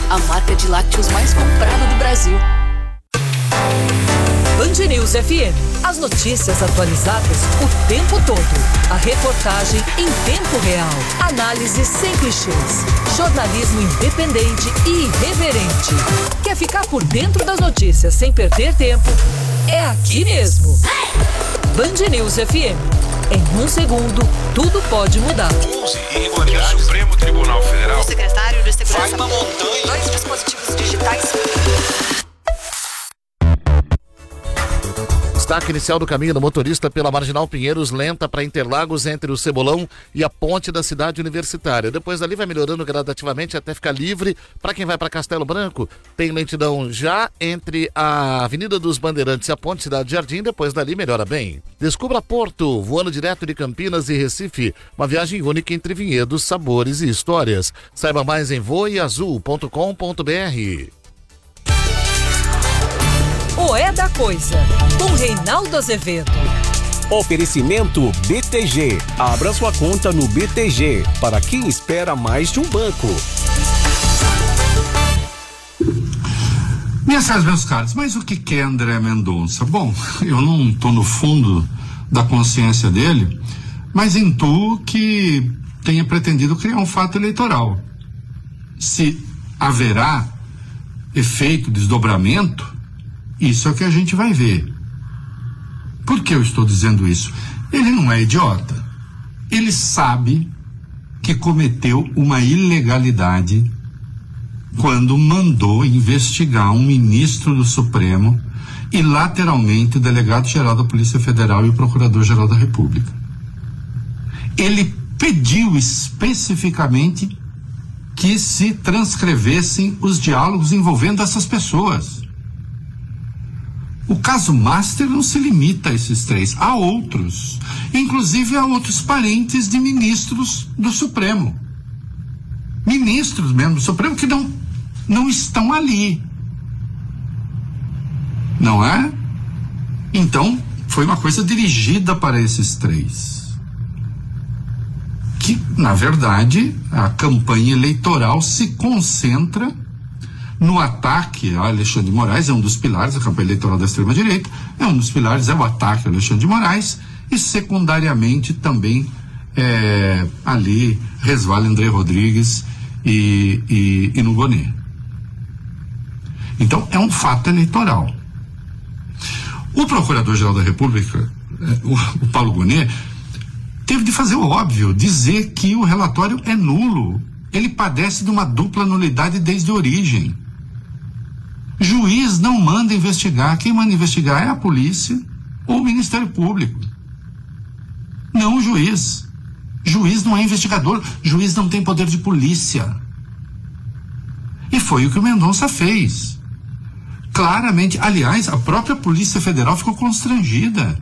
a marca de lácteos mais comprada do Brasil. Band News FM. As notícias atualizadas o tempo todo. A reportagem em tempo real. Análise sem clichês. Jornalismo independente e irreverente. Quer ficar por dentro das notícias sem perder tempo? É aqui mesmo. Band News FM. Em um segundo, tudo pode mudar. 11 irregularidades. O Supremo Tribunal Federal. O secretário de Segurança. Vai uma montanha. 2 dispositivos digitais. Destaque inicial do caminho do motorista pela Marginal Pinheiros, lenta para Interlagos, entre o Cebolão e a ponte da cidade universitária. Depois dali vai melhorando gradativamente até ficar livre para quem vai para Castelo Branco. Tem lentidão já entre a Avenida dos Bandeirantes e a ponte Cidade Jardim. Depois dali melhora bem. Descubra Porto, voando direto de Campinas e Recife. Uma viagem única entre vinhedos, sabores e histórias. Saiba mais em voeazul.com.br. O É da Coisa, com Reinaldo Azevedo. Oferecimento BTG. Abra sua conta no BTG, para quem espera mais de um banco. Minhas caras, meus caros, mas o que é André Mendonça? Bom, eu não estou no fundo da consciência dele, mas intuo que tenha pretendido criar um fato eleitoral. Se haverá efeito, desdobramento, isso é o que a gente vai ver. Por que eu estou dizendo isso? Ele não é idiota. Ele sabe que cometeu uma ilegalidade quando mandou investigar um ministro do Supremo e, lateralmente, o delegado-geral da Polícia Federal e o procurador-geral da República. Ele pediu especificamente que se transcrevessem os diálogos envolvendo essas pessoas. O caso Master não se limita a esses 3, há outros, inclusive há outros parentes de ministros do Supremo. Ministros mesmo do Supremo que não estão ali. Não é? Então, foi uma coisa dirigida para esses 3. Que, na verdade, a campanha eleitoral se concentra no ataque a Alexandre de Moraes. É um dos pilares, a campanha eleitoral da extrema-direita, é um dos pilares, é o ataque a Alexandre de Moraes, e secundariamente também ali resvala André Rodrigues e no Gonê. Então, é um fato eleitoral. O Procurador-Geral da República, o Paulo Gonê, teve de fazer o óbvio, dizer que o relatório é nulo. Ele padece de uma dupla nulidade desde a origem. Juiz não manda investigar. Quem manda investigar é a polícia ou o Ministério Público. Não o juiz. Juiz não é investigador. Juiz não tem poder de polícia. E foi o que o Mendonça fez. Claramente. Aliás, a própria Polícia Federal ficou constrangida.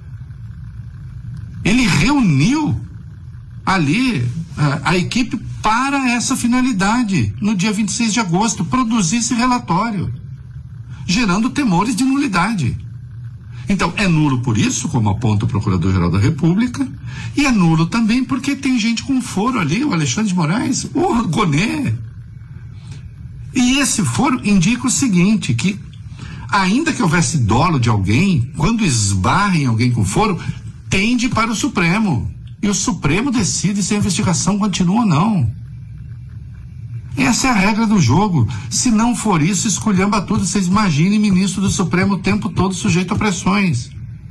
Ele reuniu ali a equipe para essa finalidade, no dia 26 de agosto, produzir esse relatório, gerando temores de nulidade. Então, é nulo por isso, como aponta o Procurador-Geral da República, e é nulo também porque tem gente com foro ali, o Alexandre de Moraes, o Gonê. E esse foro indica o seguinte, que ainda que houvesse dolo de alguém, quando esbarra em alguém com foro, tende para o Supremo. E o Supremo decide se a investigação continua ou não. Essa é a regra do jogo. Se não for isso, esculhamba tudo. Vocês imaginem ministro do Supremo o tempo todo sujeito a pressões.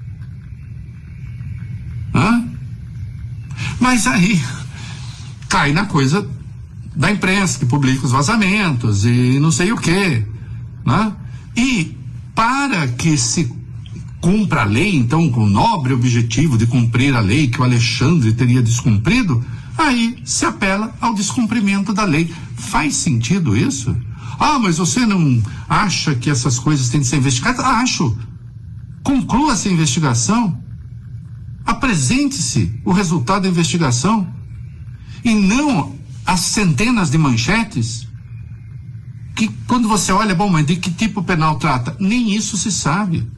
Mas aí cai na coisa da imprensa, que publica os vazamentos e não sei o quê. E para que se cumpra a lei, então, com o nobre objetivo de cumprir a lei que o Alexandre teria descumprido, aí se apela ao descumprimento da lei. Faz sentido isso? Mas você não acha que essas coisas têm de ser investigadas? Acho. Conclua essa investigação. Apresente-se o resultado da investigação. E não as centenas de manchetes que, quando você olha, bom, mas de que tipo penal trata? Nem isso se sabe.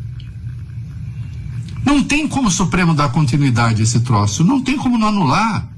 Não tem como o Supremo dar continuidade a esse troço. Não tem como não anular.